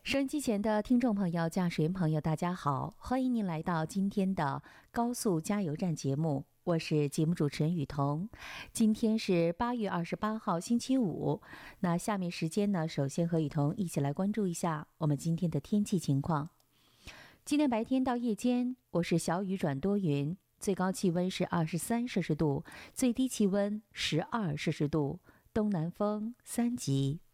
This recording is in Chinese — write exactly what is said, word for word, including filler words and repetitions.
收音机前的听众朋友、驾驶员朋友，大家好，欢迎您来到今天的高速加油站节目，我是节目主持人雨桐。今天是八月二十八号，星期五。那下面时间呢，首先和雨桐一起来关注一下我们今天的天气情况。今天白天到夜间，我是小雨转多云，最高气温是二十三摄氏度，最低气温十二摄氏度，东南风三级。